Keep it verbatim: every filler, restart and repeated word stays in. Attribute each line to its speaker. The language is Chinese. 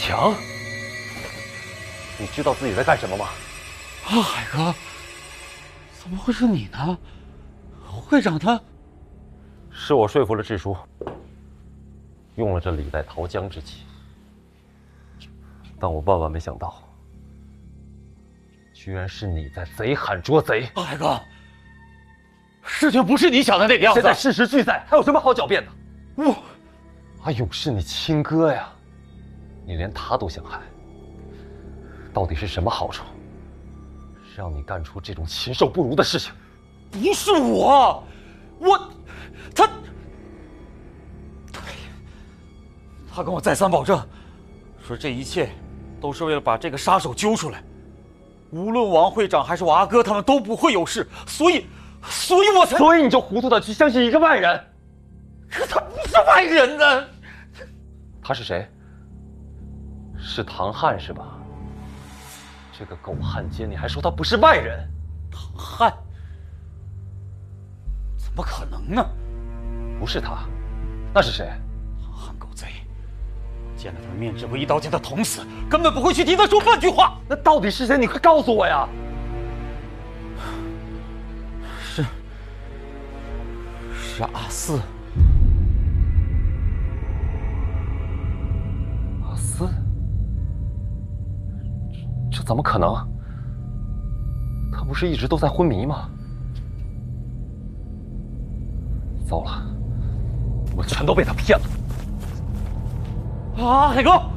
Speaker 1: 强，你知道自己在干什么吗？
Speaker 2: 啊，海哥，怎么会是你呢？会长他，
Speaker 1: 是我说服了智叔，用了这李代桃僵之计，但我万万没想到，居然是你在贼喊捉贼。
Speaker 2: 啊，海哥，事情不是你想的那个样子。
Speaker 1: 现在事实俱在，还有什么好狡辩的？
Speaker 2: 我，
Speaker 1: 阿勇是你亲哥呀，你连他都想害，到底是什么好处，让你干出这种禽兽不如的事情？
Speaker 2: 不是我，我，他，他跟我再三保证，说这一切都是为了把这个杀手揪出来，无论王会长还是我阿哥，他们都不会有事，所以，所以我才，
Speaker 1: 所以你就糊涂的去相信一个外人？
Speaker 2: 可他不是外人呢。
Speaker 1: 他是谁？是唐汉是吧？这个狗汉奸，你还说他不是外人？
Speaker 2: 唐汉？怎么可能呢？
Speaker 1: 不是他，那是谁？
Speaker 2: 唐汉狗贼，见了他的面只会一刀将他捅死，根本不会去替他说半句话。
Speaker 1: 那到底是谁？你快告诉我呀！
Speaker 2: 是，是阿四。
Speaker 1: 阿四？这怎么可能？他不是一直都在昏迷吗？糟了，我全都被他骗了！
Speaker 2: 啊，海哥！